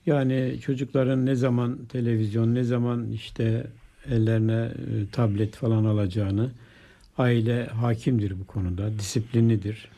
Yani çocukların ne zaman televizyon, ne zaman işte ellerine tablet falan alacağını aile hakimdir bu konuda, disiplinlidir.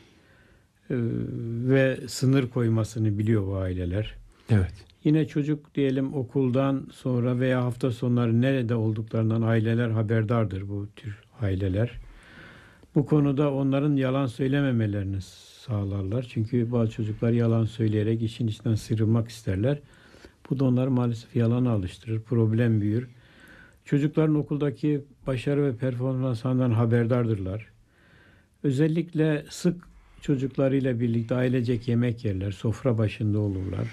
Ve sınır koymasını biliyor bu aileler. Evet. Yine çocuk diyelim okuldan sonra veya hafta sonları nerede olduklarından aileler haberdardır, bu tür aileler. Bu konuda onların yalan söylememelerini sağlarlar. Çünkü bazı çocuklar yalan söyleyerek işin içinden sıyrılmak isterler. Bu da onları maalesef yalana alıştırır. Problem büyür. Çocukların okuldaki başarı ve performanslarından haberdardırlar. Özellikle sık çocuklarıyla birlikte ailecek yemek yerler, sofra başında olurlar.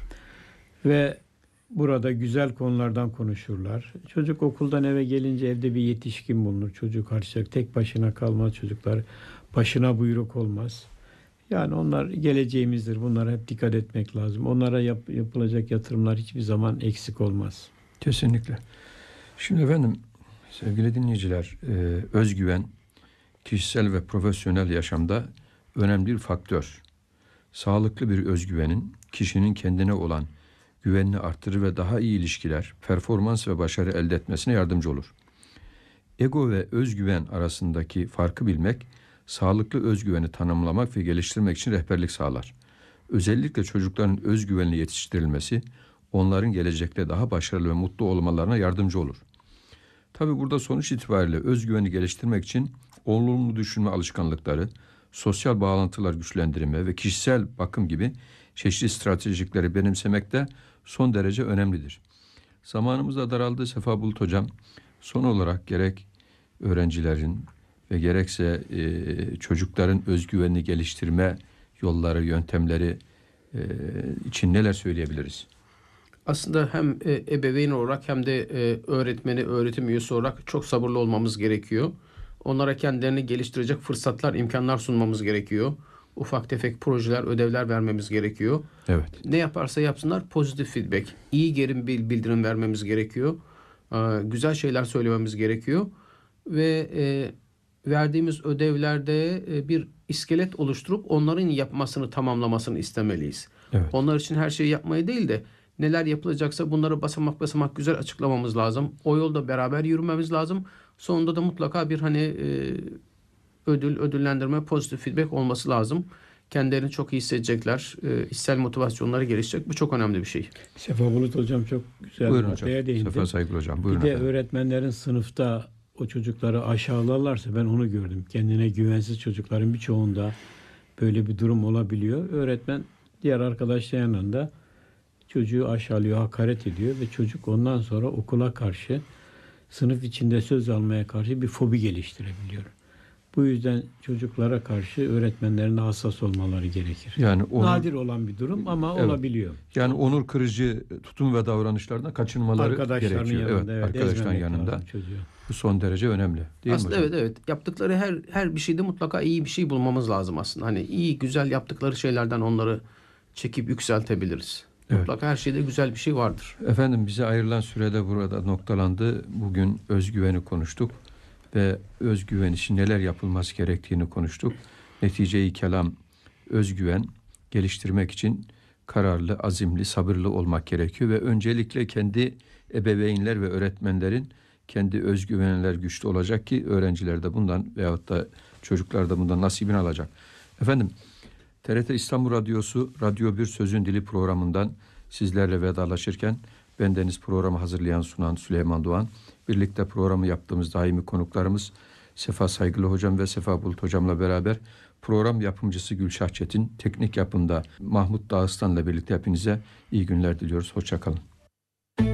Ve burada güzel konulardan konuşurlar. Çocuk okuldan eve gelince evde bir yetişkin bulunur. Çocuk karşılayacak, tek başına kalmaz çocuklar. Başına buyruk olmaz. Yani onlar geleceğimizdir. Bunlara hep dikkat etmek lazım. Onlara yapılacak yatırımlar hiçbir zaman eksik olmaz. Kesinlikle. Şimdi efendim, sevgili dinleyiciler, özgüven kişisel ve profesyonel yaşamda önemli bir faktör. Sağlıklı bir özgüvenin kişinin kendine olan güvenini artırır ve daha iyi ilişkiler, performans ve başarı elde etmesine yardımcı olur. Ego ve özgüven arasındaki farkı bilmek, sağlıklı özgüveni tanımlamak ve geliştirmek için rehberlik sağlar. Özellikle çocukların özgüvenli yetiştirilmesi, onların gelecekte daha başarılı ve mutlu olmalarına yardımcı olur. Tabii burada sonuç itibariyle özgüveni geliştirmek için olumlu düşünme alışkanlıkları, sosyal bağlantılar güçlendirme ve kişisel bakım gibi çeşitli stratejikleri benimsemek de son derece önemlidir. Zamanımız da daraldı Sefa Bulut Hocam. Son olarak gerek öğrencilerin ve gerekse çocukların özgüvenini geliştirme yolları, yöntemleri için neler söyleyebiliriz? Aslında hem ebeveyn olarak hem de öğretmeni, öğretim üyesi olarak çok sabırlı olmamız gerekiyor. Onlara kendilerini geliştirecek fırsatlar, imkanlar sunmamız gerekiyor. Ufak tefek projeler, ödevler vermemiz gerekiyor. Evet. Ne yaparsa yapsınlar pozitif feedback, iyi geri bildirim vermemiz gerekiyor. Güzel şeyler söylememiz gerekiyor. Ve verdiğimiz ödevlerde bir iskelet oluşturup onların yapmasını, tamamlamasını istemeliyiz. Evet. Onlar için her şeyi yapmayı değil de neler yapılacaksa bunları basamak basamak güzel açıklamamız lazım. O yolda beraber yürümemiz lazım. Sonunda da mutlaka bir ödüllendirme, pozitif feedback olması lazım. Kendilerini çok iyi hissedecekler. İçsel motivasyonları gelişecek. Bu çok önemli bir şey. Sefa Bulut Hocam çok güzel Buyurun bir noktaya değindi. Sefa Saygılı Hocam. Buyurun Bir de efendim. öğretmenlerin sınıfta o çocukları aşağılarlarsa ben onu gördüm. Kendine güvensiz çocukların birçoğunda böyle bir durum olabiliyor. Öğretmen diğer arkadaşların yanında çocuğu aşağılıyor, hakaret ediyor ve çocuk ondan sonra okula karşı, sınıf içinde söz almaya karşı bir fobi geliştirebiliyor. Bu yüzden çocuklara karşı öğretmenlerin hassas olmaları gerekir. Yani nadir olan bir durum ama evet, olabiliyor. Yani onur kırıcı tutum ve davranışlardan kaçınmaları Arkadaşlarının gerekiyor. yanında, Evet, arkadaşların yanında. Bu son derece önemli. Değil aslında mi hocam? evet. Yaptıkları her bir şeyde mutlaka iyi bir şey bulmamız lazım aslında. Hani iyi, güzel yaptıkları şeylerden onları çekip yükseltebiliriz. Evet. Mutlaka her şeyde güzel bir şey vardır. Efendim, bize ayrılan sürede burada noktalandı. Bugün özgüveni konuştuk ve özgüven için neler yapılması gerektiğini konuştuk. Netice-i kelam, özgüven geliştirmek için kararlı, azimli, sabırlı olmak gerekiyor ve öncelikle kendi ebeveynler ve öğretmenlerin kendi özgüvenler güçlü olacak ki öğrenciler de bundan veyahut da çocuklar da bundan nasibini alacak. Efendim, TRT İstanbul Radyosu Radyo Bir Sözün Dili programından sizlerle vedalaşırken bendeniz programı hazırlayan sunan Süleyman Doğan, birlikte programı yaptığımız daimi konuklarımız Sefa Saygılı Hocam ve Sefa Bulut Hocam'la beraber program yapımcısı Gülşah Çetin, teknik yapımda Mahmut Dağıstan'la birlikte hepinize iyi günler diliyoruz. Hoşça kalın.